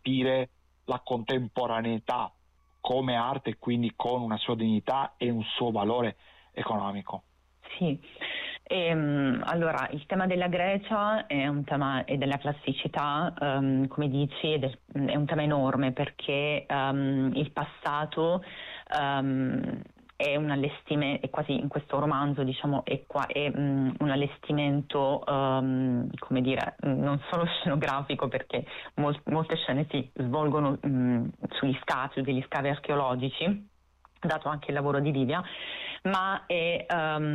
capire la contemporaneità come arte, quindi con una sua dignità e un suo valore economico. Sì, allora il tema della Grecia è un tema, e della classicità, come dici, è un tema enorme, perché il passato è un allestimento, è quasi in questo romanzo, diciamo, è un allestimento, come dire, non solo scenografico, perché molte scene si svolgono sugli scavi, degli scavi archeologici, dato anche il lavoro di Livia, ma è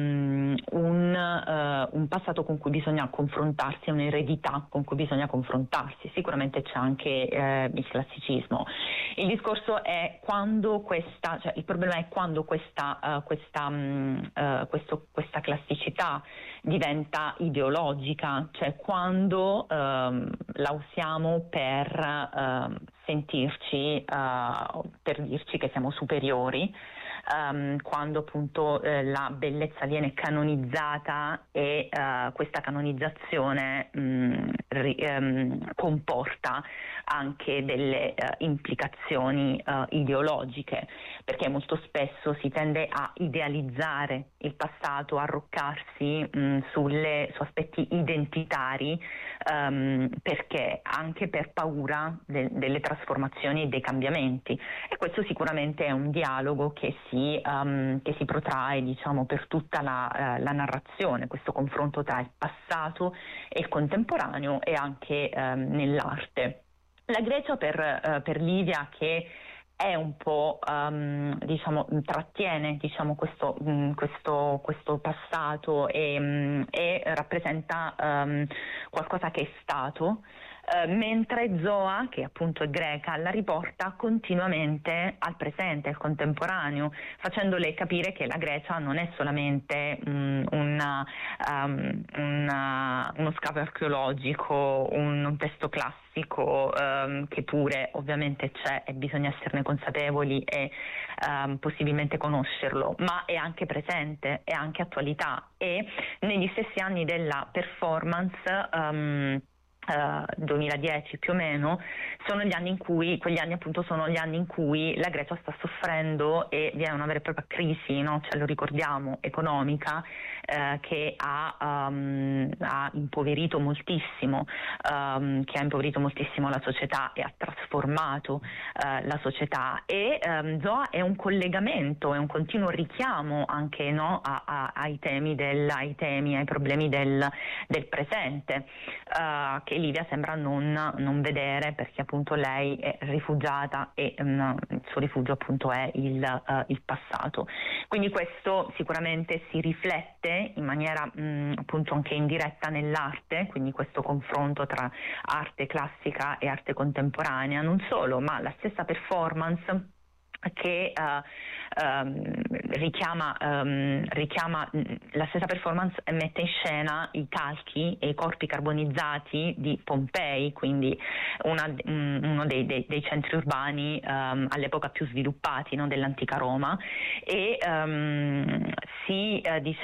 un passato con cui bisogna confrontarsi, è un'eredità con cui bisogna confrontarsi. Sicuramente c'è anche il classicismo. Il discorso è quando il problema è quando questa classicità diventa ideologica, cioè quando la usiamo per sentirci, per dirci che siamo superiori, quando appunto la bellezza viene canonizzata e questa canonizzazione comporta anche delle implicazioni ideologiche, perché molto spesso si tende a idealizzare il passato, a arroccarsi su aspetti identitari, perché anche per paura delle trasformazioni e dei cambiamenti, e questo sicuramente è un dialogo che si protrae, diciamo, per tutta la narrazione, questo confronto tra il passato e il contemporaneo, e anche nell'arte. La Grecia per Livia, che è un po', diciamo, trattiene, diciamo, questo passato e rappresenta qualcosa che è stato, mentre Zoa, che appunto è greca, la riporta continuamente al presente, al contemporaneo, facendole capire che la Grecia non è solamente uno scavo archeologico, un testo classico, che pure ovviamente c'è e bisogna esserne consapevoli e possibilmente conoscerlo, ma è anche presente, è anche attualità, e negli stessi anni della performance, 2010 più o meno, sono gli anni in cui, quegli anni appunto sono gli anni in cui la Grecia sta soffrendo e vi è una vera e propria crisi, no? Cioè, lo ricordiamo, economica, che ha impoverito moltissimo, la società e ha trasformato la società, e Zoa è un collegamento, è un continuo richiamo anche, no, ai problemi del presente, che Livia sembra non vedere, perché appunto lei è rifugiata e il suo rifugio appunto è il passato. Quindi questo sicuramente si riflette in maniera appunto anche indiretta nell'arte, quindi questo confronto tra arte classica e arte contemporanea, non solo, ma la stessa performance che richiama la stessa performance, mette in scena i calchi e i corpi carbonizzati di Pompei, quindi uno dei centri urbani all'epoca più sviluppati, no, dell'antica Roma, e si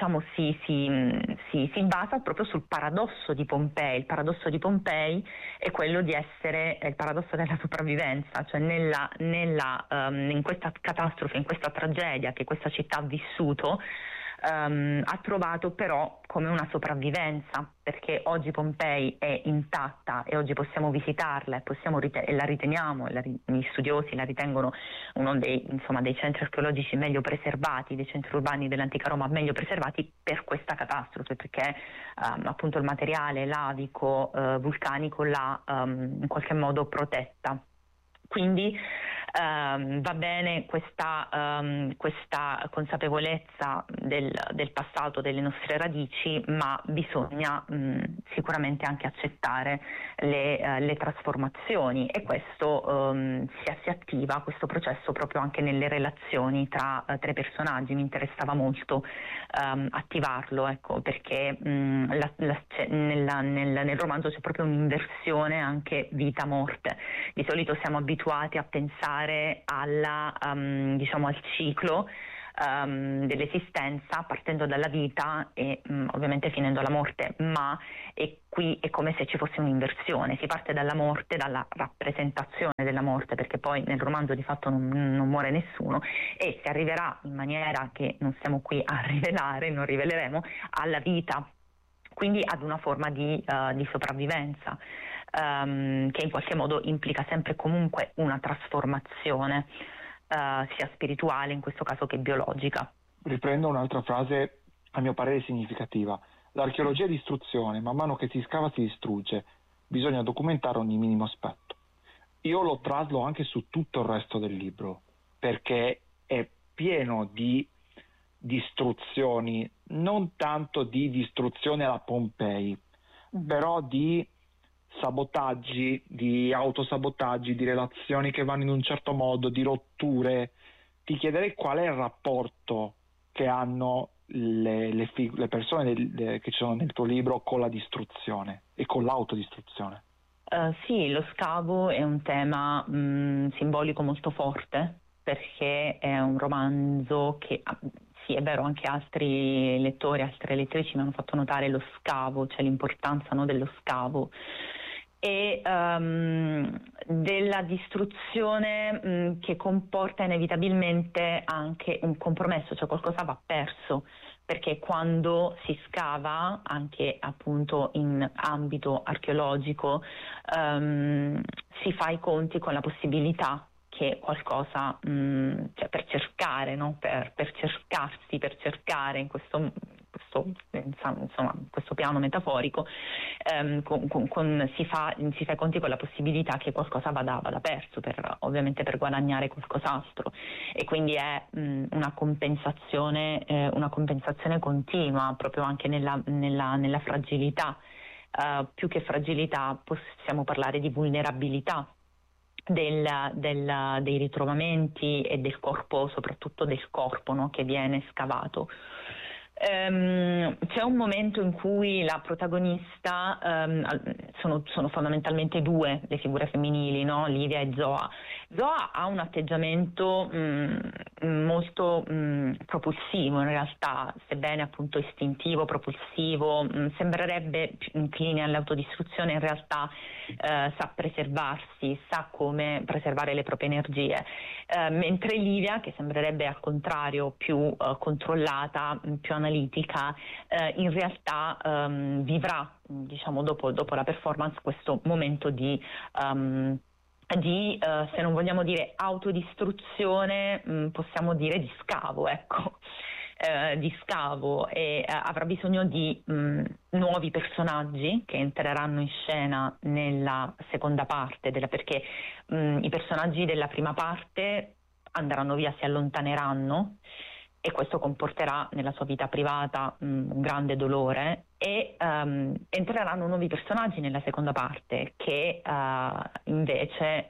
basa proprio sul paradosso di Pompei. Il paradosso di Pompei è quello di essere il paradosso della sopravvivenza, cioè in questa catastrofe, in questa tragedia che questa città ha vissuto, ha trovato però come una sopravvivenza, perché oggi Pompei è intatta e oggi possiamo visitarla e la riteniamo, gli studiosi la ritengono uno dei centri archeologici meglio preservati, dei centri urbani dell'antica Roma meglio preservati per questa catastrofe, perché appunto il materiale lavico vulcanico l'ha in qualche modo protetta. Quindi va bene questa consapevolezza del passato, delle nostre radici, ma bisogna sicuramente anche accettare le trasformazioni, e questo si attiva questo processo proprio anche nelle relazioni tra i personaggi. Mi interessava molto attivarlo, ecco, perché nel romanzo c'è proprio un'inversione anche vita-morte. Di solito siamo abituati a pensare al ciclo dell'esistenza, partendo dalla vita e ovviamente finendo alla morte, ma qui è come se ci fosse un'inversione, si parte dalla morte, dalla rappresentazione della morte, perché poi nel romanzo di fatto non muore nessuno, e si arriverà in maniera che non siamo qui a rivelare, non riveleremo, alla vita, quindi ad una forma di sopravvivenza, che in qualche modo implica sempre comunque una trasformazione, sia spirituale in questo caso che biologica. Riprendo un'altra frase a mio parere significativa. L'archeologia è distruzione, man mano che si scava si distrugge, bisogna documentare ogni minimo aspetto. Io lo traslo anche su tutto il resto del libro, perché è pieno di distruzioni, non tanto di distruzione alla Pompei, però di sabotaggi, di autosabotaggi, di relazioni che vanno in un certo modo, di rotture. Ti chiederei qual è il rapporto che hanno le persone che ci sono nel tuo libro con la distruzione e con l'autodistruzione. Sì, lo scavo è un tema simbolico molto forte, perché è un romanzo che, sì, è vero, anche altri lettori, altre lettrici mi hanno fatto notare lo scavo, cioè l'importanza, no, dello scavo e della distruzione che comporta inevitabilmente anche un compromesso, cioè qualcosa va perso, perché quando si scava, anche appunto in ambito archeologico, si fa i conti con la possibilità che qualcosa, cioè per cercare, no? per cercarsi, per cercare in questo piano metaforico, si fa i conti con la possibilità che qualcosa vada perso, ovviamente per guadagnare qualcos'altro, e quindi è una compensazione continua, proprio anche nella fragilità. Più che fragilità possiamo parlare di vulnerabilità dei ritrovamenti e del corpo, soprattutto del corpo, no, che viene scavato. C'è un momento in cui la protagonista, sono fondamentalmente due le figure femminili, no? Livia e Zoa. Zoa ha un atteggiamento molto propulsivo in realtà, sebbene appunto istintivo, propulsivo, sembrerebbe incline all'autodistruzione, in realtà sa preservarsi, sa come preservare le proprie energie, mentre Livia, che sembrerebbe al contrario più controllata, più analitica, in realtà vivrà, diciamo, dopo la performance, questo momento di se non vogliamo dire autodistruzione, possiamo dire di scavo, ecco. Di scavo, e avrà bisogno di nuovi personaggi che entreranno in scena nella seconda parte, perché i personaggi della prima parte andranno via, si allontaneranno, e questo comporterà nella sua vita privata un grande dolore, e entreranno nuovi personaggi nella seconda parte che invece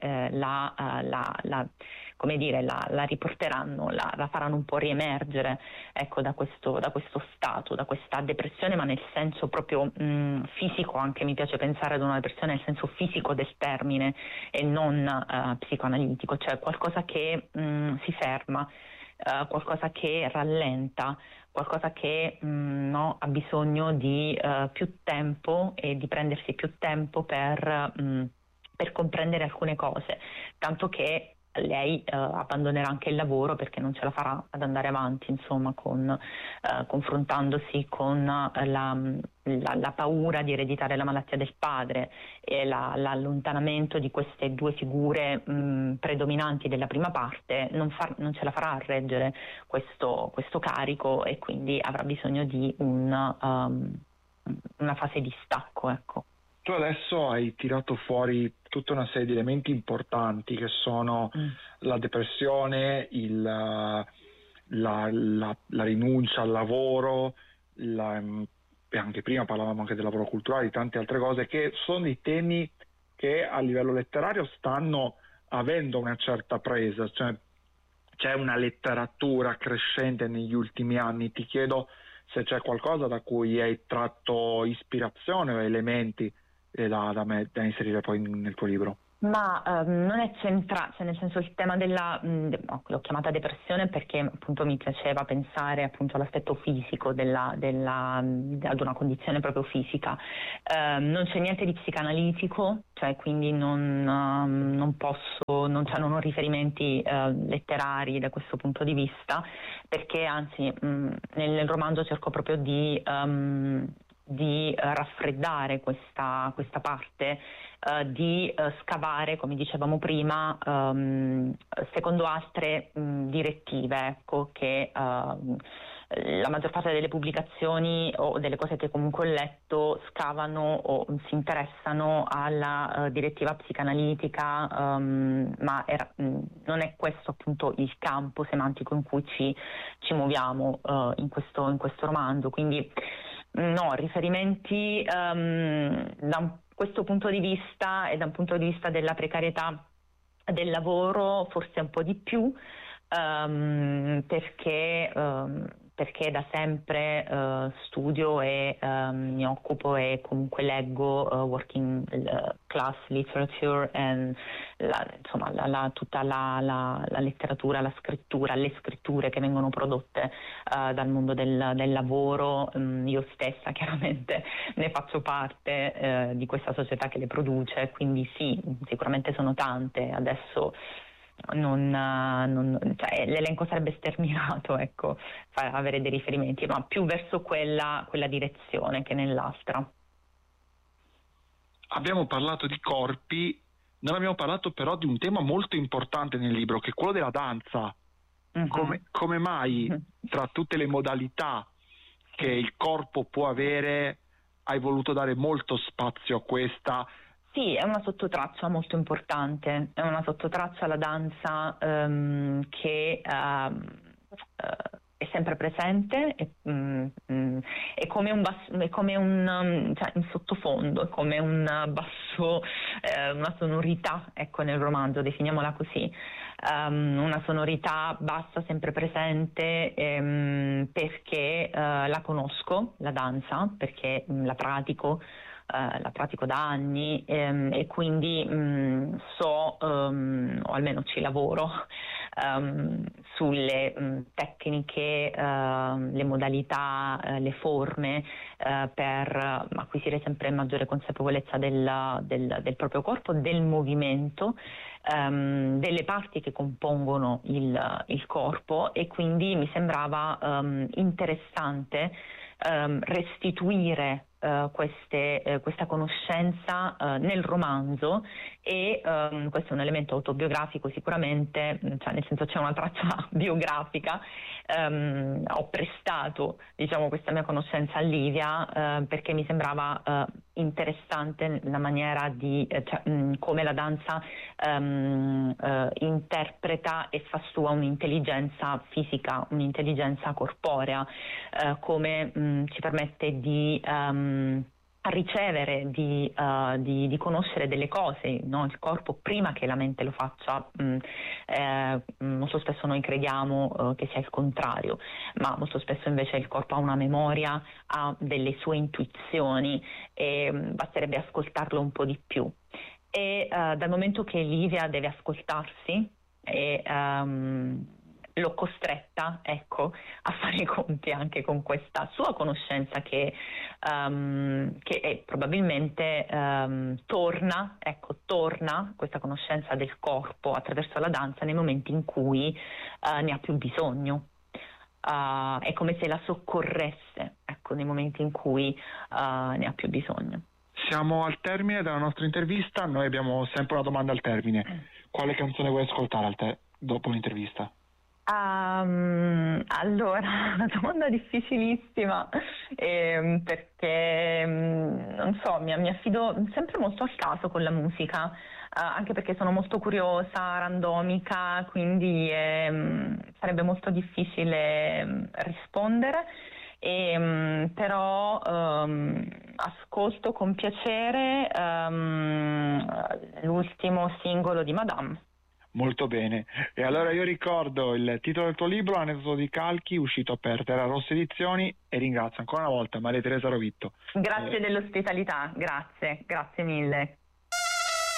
la riporteranno, la faranno un po' riemergere, ecco, da questo stato, da questa depressione, ma nel senso proprio fisico. Anche mi piace pensare ad una depressione nel senso fisico del termine e non psicoanalitico, cioè qualcosa che si ferma, qualcosa che rallenta, qualcosa che ha bisogno di più tempo e di prendersi più tempo per comprendere alcune cose, tanto che lei abbandonerà anche il lavoro perché non ce la farà ad andare avanti, insomma, confrontandosi con la paura di ereditare la malattia del padre e l'allontanamento di queste due figure predominanti della prima parte. Non ce la farà a reggere questo carico, e quindi avrà bisogno di una fase di stacco, ecco. Tu adesso hai tirato fuori tutta una serie di elementi importanti che sono la depressione, la rinuncia al lavoro, e anche prima parlavamo anche del lavoro culturale, di tante altre cose, che sono i temi che a livello letterario stanno avendo una certa presa, cioè c'è una letteratura crescente negli ultimi anni. Ti chiedo se c'è qualcosa da cui hai tratto ispirazione o elementi da inserire poi nel tuo libro. Ma non è centrale, cioè nel senso il tema l'ho chiamata depressione perché appunto mi piaceva pensare appunto all'aspetto fisico ad una condizione proprio fisica. Non c'è niente di psicanalitico, cioè quindi non posso, non ho riferimenti letterari da questo punto di vista, perché anzi nel romanzo cerco proprio di raffreddare questa parte, di scavare, come dicevamo prima, secondo altre direttive, ecco, che la maggior parte delle pubblicazioni o delle cose che comunque ho letto scavano o si interessano alla direttiva psicanalitica, ma non è questo appunto il campo semantico in cui ci muoviamo in questo romanzo. Quindi no, riferimenti da questo punto di vista e da un punto di vista della precarietà del lavoro forse un po' di più, perché da sempre studio e mi occupo e comunque leggo working class literature e tutta la letteratura, la scrittura, le scritture che vengono prodotte dal mondo del lavoro. Io stessa chiaramente ne faccio parte di questa società che le produce, quindi sì, sicuramente sono tante. Adesso cioè, l'elenco sarebbe sterminato, ecco, avere dei riferimenti, ma più verso quella direzione che nell'altra. Abbiamo parlato di corpi, non abbiamo parlato però di un tema molto importante nel libro, che è quello della danza. Come mai tra tutte le modalità che il corpo può avere hai voluto dare molto spazio a questa? Sì, è una sottotraccia molto importante, è una sottotraccia la danza che è sempre presente, è come cioè in sottofondo, è come un basso, una sonorità, ecco, nel romanzo, definiamola così. Una sonorità bassa sempre presente, perché la conosco, la danza, perché la pratico da anni, e quindi so, o almeno ci lavoro, sulle tecniche, le modalità, le forme, per acquisire sempre maggiore consapevolezza del proprio corpo, del movimento, delle parti che compongono il corpo, e quindi mi sembrava interessante restituire questa conoscenza nel romanzo, e questo è un elemento autobiografico sicuramente, cioè nel senso c'è una traccia biografica. Ho prestato, diciamo, questa mia conoscenza a Livia perché mi sembrava interessante la maniera come la danza interpreta e fa sua un'intelligenza fisica, un'intelligenza corporea, come ci permette di ricevere, di conoscere delle cose, no? Il corpo, prima che la mente lo faccia. Molto spesso noi crediamo che sia il contrario, ma molto spesso invece il corpo ha una memoria, ha delle sue intuizioni, e basterebbe ascoltarlo un po' di più. E dal momento che Livia deve ascoltarsi, e l'ho costretta, ecco, a fare i conti anche con questa sua conoscenza che probabilmente torna questa conoscenza del corpo attraverso la danza nei momenti in cui ne ha più bisogno. È come se la soccorresse, ecco, nei momenti in cui ne ha più bisogno. Siamo al termine della nostra intervista, noi abbiamo sempre una domanda al termine. Quale canzone vuoi ascoltare dopo l'intervista? Allora, una domanda difficilissima, perché non so, mi affido sempre molto al caso con la musica, anche perché sono molto curiosa, randomica, quindi sarebbe molto difficile rispondere. Però ascolto con piacere l'ultimo singolo di Madame. Molto bene, e allora io ricordo il titolo del tuo libro, Aneddoto di Calchi, uscito per Terra Rossa Edizioni, e ringrazio ancora una volta Maria Teresa Rovitto. Grazie dell'ospitalità, grazie mille.